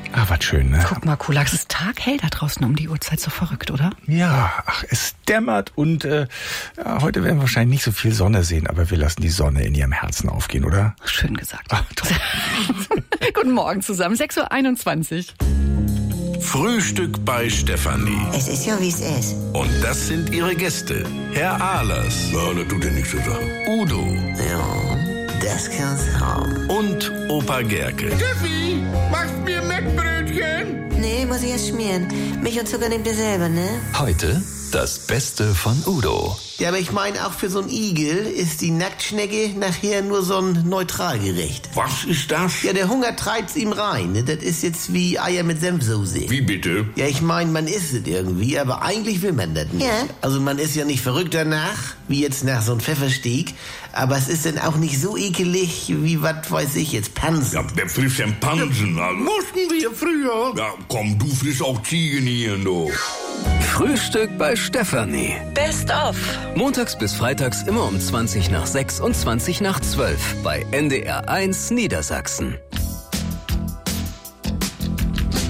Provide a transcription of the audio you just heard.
Ah, was schön, ne? Guck mal, Kulak, es ist taghell da draußen um die Uhrzeit, so verrückt, oder? Ja, es dämmert und heute werden wir wahrscheinlich nicht so viel Sonne sehen, aber wir lassen die Sonne in ihrem Herzen aufgehen, oder? Schön gesagt. Ach, toll. Guten Morgen zusammen, 6:21 Uhr. Frühstück bei Stefanie. Es ist ja, wie es ist. Und das sind ihre Gäste. Herr Ahlers. Ja, das tut ja nichts zur Sache. Udo. Ja, das kann's haben. Und Opa Gerke. Steffi, machst mir Mettbrötchen? Nee, muss ich erst schmieren. Milch und Zucker nehmt ihr selber, ne? Heute das Beste von Udo. Ja, aber ich meine, auch für so einen Igel ist die Nacktschnecke nachher nur so ein Neutralgericht. Was ist das? Ja, der Hunger treibt's ihm rein. Ne? Das ist jetzt wie Eier mit Senfsoße. Wie bitte? Ja, ich meine, man isst es irgendwie, aber eigentlich will man das nicht. Ja. Also man ist ja nicht verrückt danach, wie jetzt nach so einem Pfefferstieg, aber es ist dann auch nicht so ekelig wie, was weiß ich jetzt, Pansen. Ja, wer frisst denn Pansen? Also? Mussten wir früher. Ja, komm, du frisst auch Ziegenhieren, du. Frühstück bei Stefanie. Best of. Montags bis freitags immer um 20 nach 6 und 20 nach 12 bei NDR 1 Niedersachsen.